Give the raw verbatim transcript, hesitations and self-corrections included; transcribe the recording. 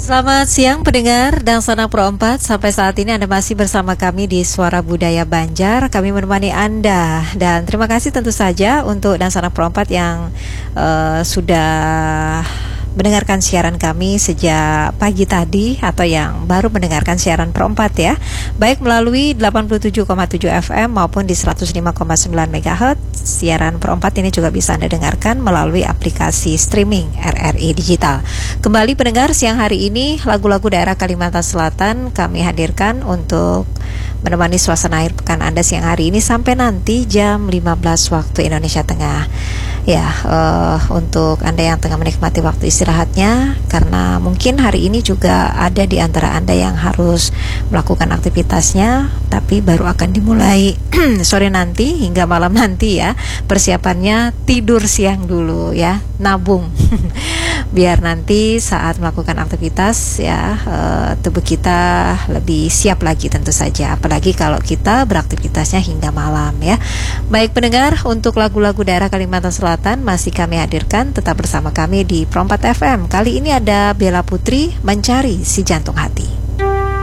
Selamat siang pendengar dan Sana Pro empat. Sampai saat ini Anda masih bersama kami di Suara Budaya Banjar. Kami menemani Anda. Dan terima kasih tentu saja untuk dan Sana Pro empat yang uh, sudah mendengarkan siaran kami sejak pagi tadi, atau yang baru mendengarkan siaran Pro empat ya, baik melalui delapan puluh tujuh koma tujuh F M maupun di seratus lima koma sembilan megahertz. Siaran Pro empat ini juga bisa Anda dengarkan melalui aplikasi streaming R R I Digital. Kembali pendengar, siang hari ini lagu-lagu daerah Kalimantan Selatan kami hadirkan untuk menemani suasana akhir pekan Anda siang hari ini sampai nanti jam lima belas waktu Indonesia Tengah. Ya, uh, untuk Anda yang tengah menikmati waktu istirahatnya, karena mungkin hari ini juga ada di antara Anda yang harus melakukan aktivitasnya, tapi baru akan dimulai sore nanti hingga malam nanti ya. Persiapannya tidur siang dulu ya, nabung biar nanti saat melakukan aktivitas ya, uh, tubuh kita lebih siap lagi tentu saja, apalagi kalau kita beraktivitasnya hingga malam ya. Baik pendengar, untuk lagu-lagu daerah Kalimantan Selatan masih kami hadirkan, tetap bersama kami di Pro empat F M. Kali ini ada Bella Putri, Mencari Si Jantung Hati.